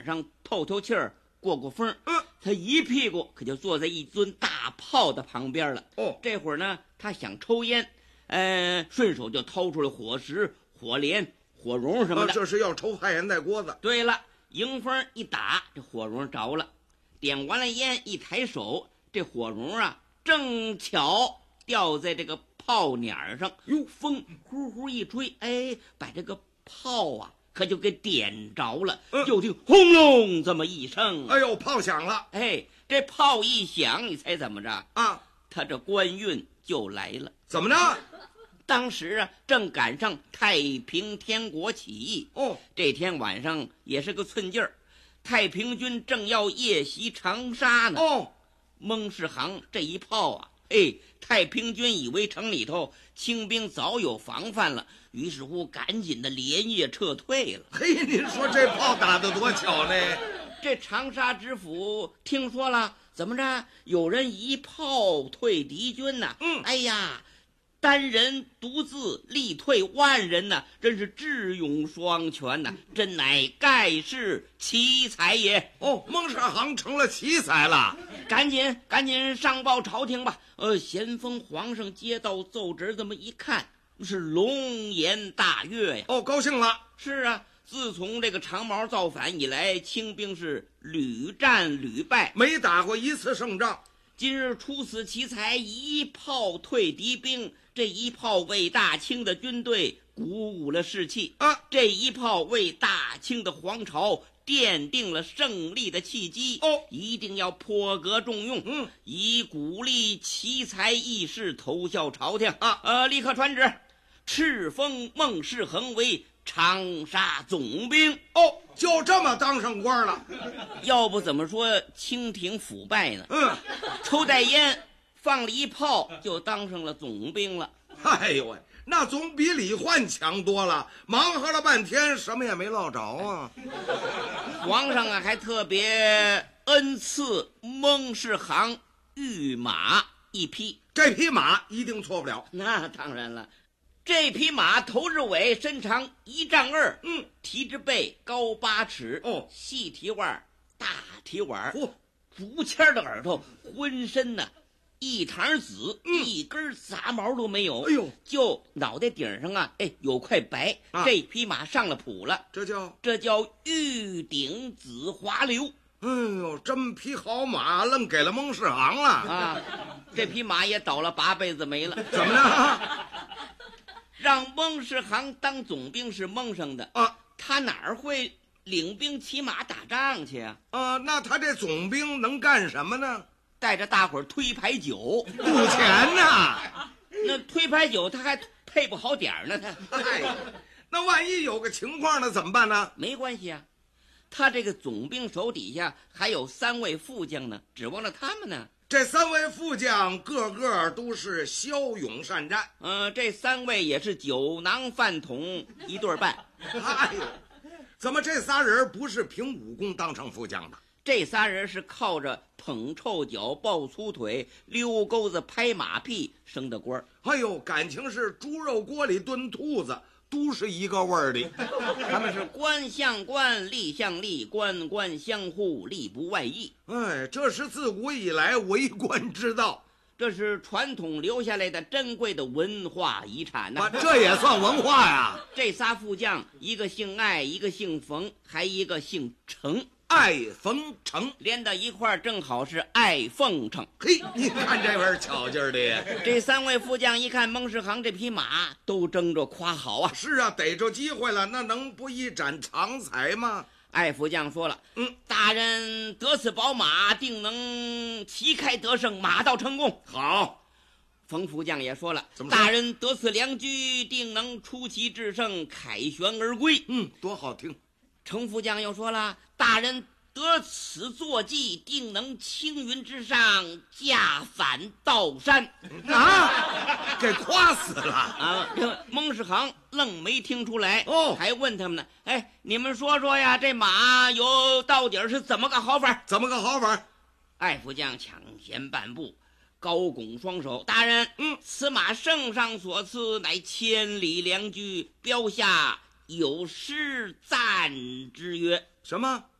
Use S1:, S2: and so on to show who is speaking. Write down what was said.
S1: 上透透气儿，过过风。他一屁股可就坐在一尊大炮的旁边了。这会儿呢，他想抽烟，顺手就掏出了火石、火镰、火绒什么的。
S2: 这是要抽旱烟袋锅子。
S1: 对了，迎风一打，这火绒着了。点完了烟，一抬手，这火绒啊，正巧掉在这个炮捻上。风呼呼一吹，把这个炮啊可就给点着了。就听轰隆这么一声，
S2: 炮响了。
S1: 这炮一响，你猜怎么着
S2: 啊？
S1: 他这官运就来了。
S2: 怎么着？
S1: 当时啊，正赶上太平天国起义。这天晚上也是个寸劲儿，太平军正要夜袭长沙呢。蒙世航这一炮啊，太平军以为城里头清兵早有防范了，于是乎赶紧的连夜撤退了。
S2: 您说这炮打得多巧呢？
S1: 这长沙知府听说了，怎么着？有人一炮退敌军呐！单人独自力退万人呐，真是智勇双全呐，真乃盖世奇才也。
S2: 蒙世航成了奇才了，
S1: 赶紧上报朝廷吧。咸丰皇上接到奏折，这么一看，是龙颜大悦呀。
S2: 高兴了。
S1: 是啊，自从这个长毛造反以来，清兵是屡战屡败，
S2: 没打过一次胜仗。
S1: 今日出此奇才，一炮退敌兵，这一炮为大清的军队鼓舞了士气
S2: 啊！
S1: 这一炮为大清的皇朝奠定了胜利的契机。一定要破格重用，以鼓励奇才义士投效朝廷啊！立刻传旨，敕封孟世恒为长沙总兵。
S2: 就这么当上官了。
S1: 要不怎么说清廷腐败呢？抽袋烟放了一炮就当上了总兵了。
S2: 那总比李焕强多了，忙活了半天什么也没落着啊。
S1: 皇上啊还特别恩赐蒙世航御马一匹。
S2: 这匹马一定错不了。
S1: 那当然了，这匹马头至尾身长1丈2，蹄之背高8尺，细蹄腕大蹄腕，竹签的耳朵，浑身呢一堂紫，一根杂毛都没有。就脑袋顶上啊，有块白。这匹马上了谱了，这叫玉顶紫华流。
S2: 真匹好马，愣给了蒙世航了
S1: 啊！这匹马也倒了8辈子霉了。
S2: 怎么着？
S1: 让蒙世航当总兵是蒙上的
S2: 啊，
S1: 他哪儿会领兵骑马打仗去啊？
S2: 那他这总兵能干什么呢？
S1: 带着大伙儿推牌九，
S2: 赌钱呢。
S1: 那推牌九他还配不好点儿呢，
S2: 那万一有个情况呢，怎么办呢？
S1: 没关系啊，他这个总兵手底下还有3位副将呢，指望着他们呢。
S2: 这3位副将个个都是骁勇善战。
S1: 这3位也是酒囊饭桶一对半。
S2: 怎么这仨人不是凭武功当上副将的？
S1: 这仨人是靠着捧臭脚、抱粗腿、溜钩子、拍马屁升的官。
S2: 感情是猪肉锅里炖兔子，都是一个味儿的。
S1: 他们是官相官，吏相吏，官官相护，吏不外溢。
S2: 这是自古以来为官之道，
S1: 这是传统留下来的珍贵的文化遗产呐。
S2: 这也算文化呀。
S1: 这仨副将，一个姓艾，一个姓冯，还一个姓程。
S2: 艾冯程
S1: 连到一块儿，正好是艾凤程。
S2: 你看这份巧劲儿的。
S1: 这3位副将一看蒙世航这匹马，都争着夸好啊。
S2: 是啊，逮着机会了，那能不一展长才吗？
S1: 艾副将说了，大人得此宝马，定能旗开得胜，马到成功。
S2: 好。
S1: 冯副将也说了，
S2: 怎么说？
S1: 大人得此良机，定能出奇制胜，凯旋而归。
S2: 多好听。
S1: 程副将又说了，大人得此坐骑，定能青云之上，驾返道山。
S2: 给夸死了。
S1: 蒙世航愣没听出来，还问他们呢，你们说说呀，这马到底是怎么个好法？
S2: 怎么个好法？
S1: 艾副将抢先半步，高拱双手，大人，此马圣上所赐，乃千里良驹，标下有诗赞之曰。
S2: 什么？